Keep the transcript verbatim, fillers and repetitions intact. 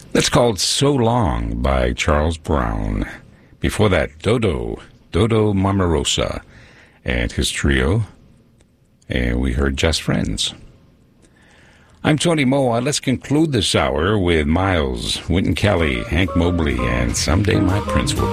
That's called So Long by Charles Brown. Before that, Dodo, Dodo Marmarosa and his trio. And we heard Just Friends. I'm Tony Moa. Let's conclude this hour with Miles, Wynton Kelly, Hank Mobley, and Someday My Prince Will